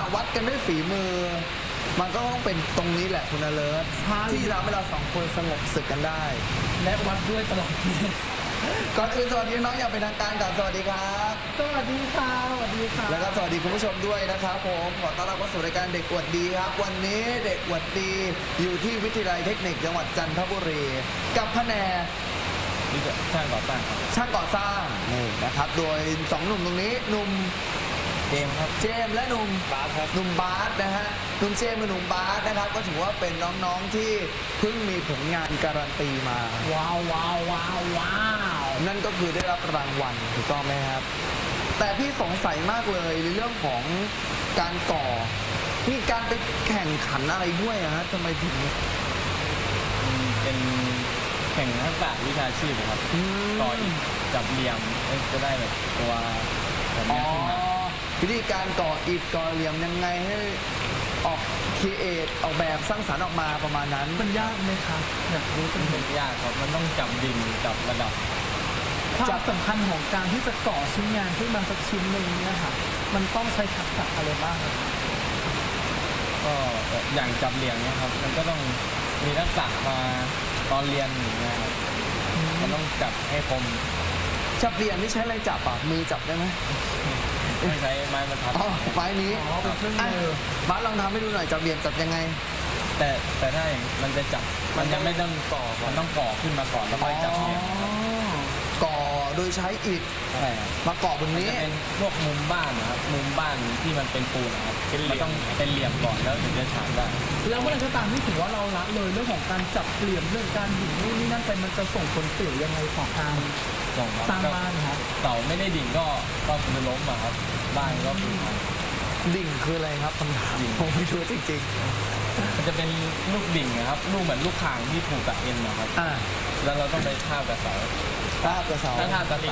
วัดกันด้วยฝีมือ มันก็ต้องเป็นตรงนี้แหละคุณอเลิศที่ทำให้เราสองคนสงบศึกกันได้และวัดด้วยตลอดก่อนอื่นสวัสดีน้องอย่างเป็นทางการก่อนสวัสดีครับสวัสดีค่ะสวัสดีค่ะแล้วก็สวัสดีคุณผู้ชมด้วยนะครับผมขอต้อนรับเข้าสู่รายการเด็กอวดดีครับวันนี้เด็กอวดดีอยู่ที่วิทยาลัยเทคนิคจังหวัดจันทบุรีกับแผนกนี่จะช่างก่อสร้างครับช่างก่อสร้างนี่นะครับโดยสองหนุ่มตรงนี้หนุ่มเกมครับเจมส์และหนุ่มบาสครับหนุ่มบาสนะฮะหนุ่มเจมส์กับหนุ่มบาสนะครับก็ถือว่าเป็นน้องๆที่เพิ่งมีผลงานการันตีมาว้าวว้าวว้าวว้าวนั่นก็คือได้รับรางวัลถูกต้องไหมครับ แต่พี่สงสัยมากเลยในเรื่องของการก่อมีการไปแข่งขันอะไรด้วยอะฮะทำไมถึงเป็นแข่งทักษะวิชาชีพครับต่ออีกจับเหลี่ยมจะได้แบบตัวแบบอ๋อนี้ขึ้นมาวิธีการก่ออิฐก่อเหลี่ยมยังไงให้ออกครีเอทออกแบบสร้างสรรค์ออกมาประมาณนั้นมันยากไหมคะอยากรู้จังเลเป็ยนยากครับมันต้องจับดินจับระดับความสำคัญของการที่จะก่อชิ้นงานขึ้นมาสักชิ้นหนึ่งเนี่ยค่ะมันต้องใช้ทักษะอะไรบ้างครับก็อย่างจับเหลี่ยมเนี่ยครับมันก็ต้องมีทักษะมาตอนเรียนอย่างเงี้ยครับมันต้องจับให้คมจับเหลี่ยมนี่ใช้อะไรจับอ่ะมือจับได้ไหมไม่ใช้ไม้บรรทัดอ๋อไม้นี้อ๋อเป็นเครื่องมือบาสลองทำให้ดูหน่อยจับเหลี่ยมจับยังไงแต่ถ้าอย่างมันจะจับมันยังไม่ต้องก่อมันต้องก่อขึ้นมาก่อนแล้วค่อยจับเหลี่ยมอ๋อก่อโดยใช้อิฐใช่ครับมาก่อบนมันนี้จะเป็นพวกมุมบ้านนะครับมุมบ้านที่มันเป็นปูนนะครับมันต้องเป็นเหลี่ยมก่อนแล้วถึงจะฉาบได้แล้วเมื่อไหรก็ตามที่ถือว่าเราละเลยเรื่องของการจับเหลี่ยมเรื่องการดิ่งนู่นนี่นั่นไปมันจะส่งผลเสียยังไงต่อการส่งครับสร้างบ้านครับเสาไม่ได้ดิ่งก็จะล้มอะครับบ้านก็คือพังดิ่งคืออะไรครับคำถามดิ่งผมไม่รู้จริงมันจะเป็นลูกดิ่งนะครับลูกเหมือนลูกข่างที่ผูกกับเอ็นนะครับๆอ่าแล้วเราต้องไปทาบกับเสาภาพกระเสาถ้าทาบกับเสา